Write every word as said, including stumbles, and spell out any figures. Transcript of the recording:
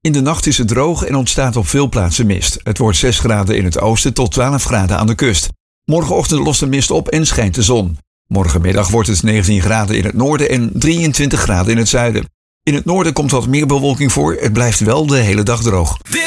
In de nacht is het droog en ontstaat op veel plaatsen mist. Het wordt zes graden in het oosten tot twaalf graden aan de kust. Morgenochtend lost de mist op en schijnt de zon. Morgenmiddag wordt het negentien graden in het noorden en drieëntwintig graden in het zuiden. In het noorden komt wat meer bewolking voor. Het blijft wel de hele dag droog.